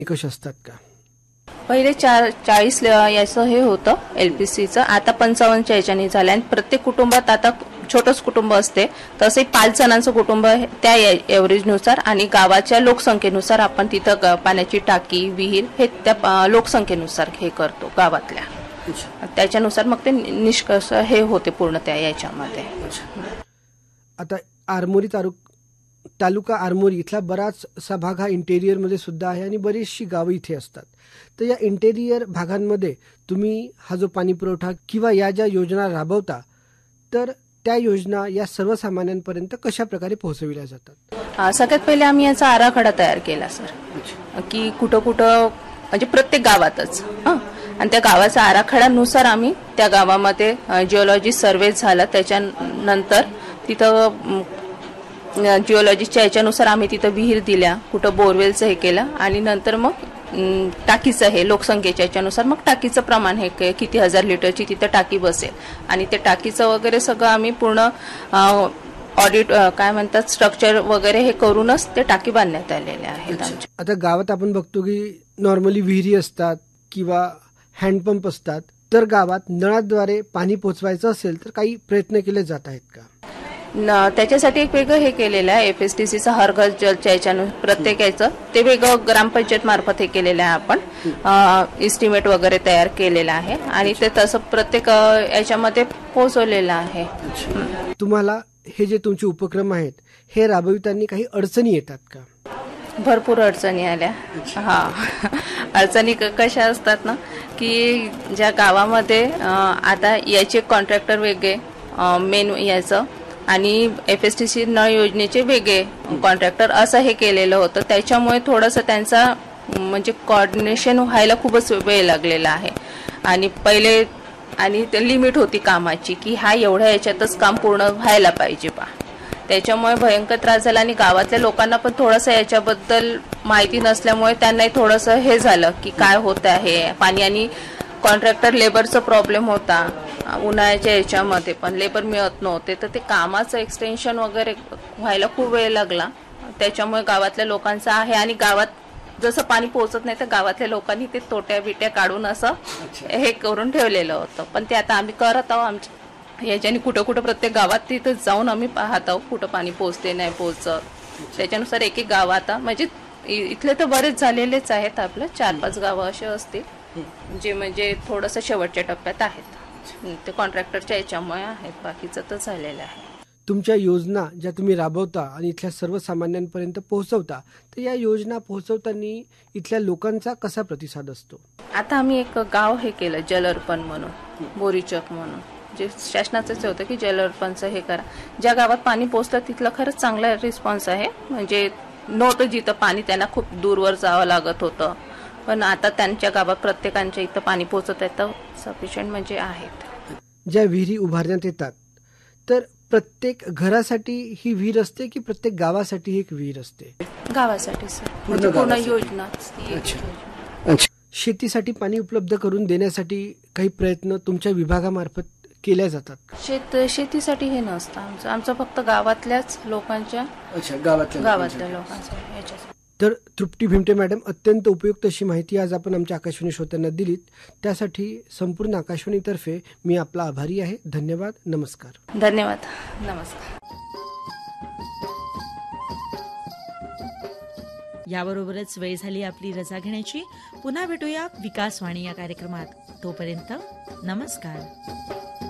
निकष असतात का? पहिले 40 याचं हे होतं LPCचं, आता 55च्या याच्याने झालं आणि प्रत्येक कुटुंबात आता छोटंच कुटुंब असते तसे 5 जणांचं कुटुंब त्या एव्हरेजनुसार आणि गावाच्या लोकसंख्येनुसार आपण तिथं पाण्याची टाकी विहीर हे त्या लोकसंख्येनुसार हे करतो गावातल्या. त्याच्यानुसार मग ते निष्कर्ष हे होते पूर्ण त्या याच्यामध्ये. आता आरमोरी तालुका आरमोरी इथला बराचसा भाग हा इंटेरियरमध्ये सुद्धा आहे आणि बरीचशी गावं इथे असतात. तर या इंटेरियर भागांमध्ये तुम्ही हा जो पाणी पुरवठा किंवा या ज्या योजना राबवता तर त्या योजना या सर्वसामान्यांपर्यंत कशा प्रकारे पोहोचविल्या जातात? सगळ्यात पहिले आम्ही याचा आराखडा तयार केला सर, की कुठं कुठं म्हणजे प्रत्येक गावातच आणि त्या गावाच्या आराखड्यानुसार आम्ही त्या गावामध्ये जिओलॉजी सर्वे झाला. त्याच्यानंतर तिथं जिओलॉजीच्या याच्यानुसार आम्ही तिथं विहीर दिल्या, कुठं बोरवेलचं हे केलं आणि नंतर मग टाकीचं हे लोकसंख्येच्या याच्यानुसार मग टाकीचं प्रमाण हे किती 1000 लिटरची तिथं टाकी बसेल आणि ते टाकीचं वगैरे सगळं आम्ही पूर्ण ऑडिट काय म्हणतात स्ट्रक्चर वगैरे हे करूनच ते टाकी बांधण्यात आलेले आहेत. आता गावात आपण बघतो की नॉर्मली विहिरी असतात किंवा हँडपंप असतात, तर गावात नळाद्वारे पाणी पोहोचवायचं असेल तर काही प्रयत्न केले जात आहेत का? त्याच्यासाठी एक वेगळं हे केलेलं आहे FSDCचं हर घर जलच्या याच्यानं प्रत्येक याचं ते वेगळं ग्रामपंचायत मार्फत हे केलेलं आहे. आपण इस्टिमेट वगैरे तयार केलेलं आहे आणि ते तसं प्रत्येक याच्यामध्ये पोहोचवलेलं आहे. तुम्हाला हे जे तुमचे उपक्रम आहेत हे राबविताना काही अडचणी येतात का? भरपूर अडचणी आल्या. अडचणी कशा असतात ना की ज्या गावामध्ये आता याचे कॉन्ट्रॅक्टर वेगळे मेन याचं आणि FSDC नळ योजनेचे वेगळे कॉन्ट्रॅक्टर असं हे केलेलं होतं. त्याच्यामुळे थोडंसं त्यांचा म्हणजे कोऑर्डिनेशन व्हायला खूपच वेळ लागलेला आहे आणि पहिले आणि ते लिमिट होती कामाची की हा एवढ्या याच्यातच काम पूर्ण व्हायला पाहिजे बा. त्याच्यामुळे भयंकर त्रास झाला आणि गावातल्या लोकांना पण थोडंसं याच्याबद्दल माहिती नसल्यामुळे त्यांनाही थोडंसं हे झालं की काय होत आहे पाणी आणि कॉन्ट्रॅक्टर लेबरचा प्रॉब्लेम होता. उन्हाळ्याच्या याच्यामध्ये पण लेबर मिळत नव्हते तर ते कामाचं एक्सटेन्शन वगैरे व्हायला खूप वेळ लागला. त्याच्यामुळे गावातल्या लोकांचं आहे आणि गावात जसं पाणी पोहोचत नाही तर गावातल्या लोकांनी ते तोट्या बिट्या काढून असं हे करून ठेवलेलं होतं. पण ते आता आम्ही करत आहोत आमच्या याच्याने कुठं कुठं प्रत्येक गावात तिथं जाऊन आम्ही पाहत आहोत कुठं पाणी पोहोचते नाही पोहोचत. त्याच्यानुसार एक एक गाव आता म्हणजे इथले तर बरेच झालेलेच आहेत. आपलं 4-5 गावं असे असतील जे म्हणजे थोडंसं शेवटच्या टप्प्यात आहेत. ते कॉन्ट्रॅक्टरच्या याच्यामुळे आहेत, बाकीचं तर झालेलं आहे. तुमच्या योजना ज्या तुम्ही राबवता आणि इथल्या सर्वसामान्यांपर्यंत पोहोचवता तर या योजना पोहोचवताना इथल्या लोकांचा कसा प्रतिसाद असतो? आता आम्ही एक गाव हे केलं जलअर्पण म्हणून, बोरीचक म्हणून, जे शासनाचंच होतं की जलअर्पणचं हे करा. ज्या गावात पाणी पोहोचलं तिथलं खरंच चांगला रिस्पॉन्स आहे. म्हणजे नव्हतं जिथं पाणी त्यांना खूप दूरवर जावं लागत होतं पण आता त्यांच्या गावात प्रत्येकांच्या इथं पाणी पोहोचत आहे तर सफिशियंट म्हणजे आहेत. ज्या विहिरी उभारण्यात येतात तर प्रत्येक घरासाठी ही विहीर असते की प्रत्येक गावासाठी एक विहीर असते? गावासाठी सर, म्हणजे पूर्ण योजना. शेतीसाठी पाणी उपलब्ध करून देण्यासाठी काही प्रयत्न तुमच्या विभागामार्फत केल्या जातात? शेतीसाठी हे नसतं आमचं फक्त गावातल्याच लोकांच्या गावातल्या लोकांचं याच्यासाठी. तर तृप्ती भिमटे मॅडम, अत्यंत उपयुक्त अशी माहिती आज आपण आमच्या आकाशवाणी श्रोत्यांना दिलीत. त्यासाठी संपूर्ण आकाशवाणीतर्फे मी आपला आभारी आहे. धन्यवाद. नमस्कार. धन्यवाद. नमस्कार. याबरोबरच वेळ झाली आपली रजा घेण्याची. पुन्हा भेटूया विकासवाणी या कार्यक्रमात. तोपर्यंत नमस्कार.